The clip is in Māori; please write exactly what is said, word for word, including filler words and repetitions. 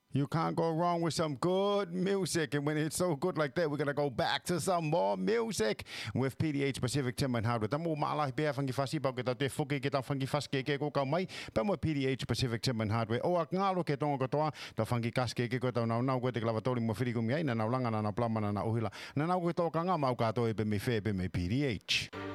You can't go wrong with some good music. And when it's so good like that, we're going to go back to some more music with P D H Pacific Tim and Hardwood. Tamu maalahi pia fangi fasi pau kita te fuki kita fangi faske ke ko ka mai pa mo P D H Pacific Tim and Hardwood. O ngalo ke tonga toa ta fangi kaske ke ko ta na na ko te klavatori mo firi ko mi ai na na langa na na plama na na uhila. Na na ko to ka nga mau ka to e pe me fe pe me P D H.